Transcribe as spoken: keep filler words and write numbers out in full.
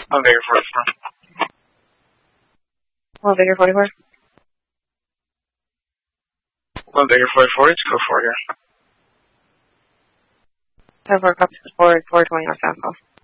One Victor forty-four. One Victor forty-four. One Victor forty-four, it's go for here. ten four, copy four, four twenty on sound call.